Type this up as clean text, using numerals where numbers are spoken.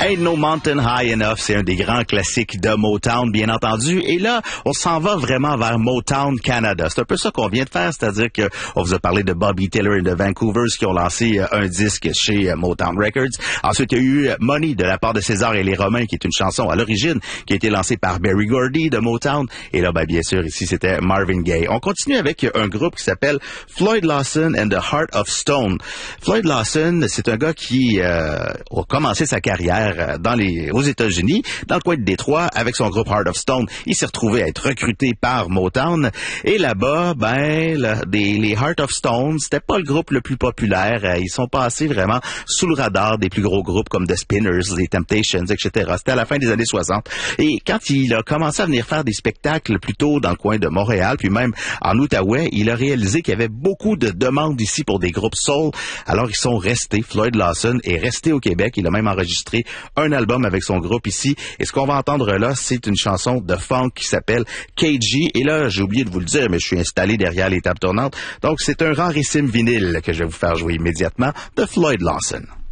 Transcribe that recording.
Ain't No Mountain High Enough, c'est un des grands classiques de Motown, bien entendu. Et là, on s'en va vraiment vers Motown Canada. C'est un peu ça qu'on vient de faire, c'est-à-dire que on vous a parlé de Bobby Taylor et de Vancouver, qui ont lancé un disque chez Motown Records. Ensuite, il y a eu Money de la part de César et les Romains, qui est une chanson à l'origine qui a été lancée par Berry Gordy de Motown. Et là, bien sûr, ici, c'était Marvin Gaye. On continue avec un groupe qui s'appelle Floyd Lawson and the Heart of Stone. Floyd Lawson, c'est un gars qui a commencé sa carrière aux États-Unis, dans le coin de Détroit, avec son groupe Heart of Stone. Il s'est retrouvé à être recruté par Motown. Et là-bas, les Heart of Stone, c'était pas le groupe le plus populaire. Ils sont passés vraiment sous le radar des plus gros groupes comme The Spinners, les Temptations, etc. C'était à la fin des années 60. Et quand il a commencé à venir faire des spectacles plutôt dans le coin de Montréal, puis même en Outaouais, il a réalisé qu'il y avait beaucoup de demandes ici pour des groupes soul. Alors, ils sont restés. Floyd Lawson est resté au Québec. Il a même enregistré un album avec son groupe ici. Et ce qu'on va entendre là, c'est une chanson de funk qui s'appelle KG. Et là, j'ai oublié de vous le dire, mais je suis installé derrière les tables tournantes. Donc, c'est un rarissime vinyle que je vais vous faire jouer immédiatement de Floyd Lawson.